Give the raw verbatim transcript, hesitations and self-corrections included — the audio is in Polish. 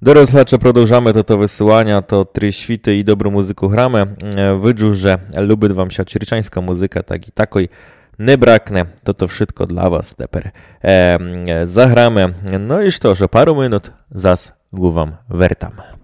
Doroslacze, продовжamy toto висування, то три świty i dobrą muzykę gramy. Виджу, że lubi wam się czerczańska muzyka, tak i takiej nie braknie. To to wszystko dla was teper e, zagramy. No i co, że paru minut zas głowam wertam.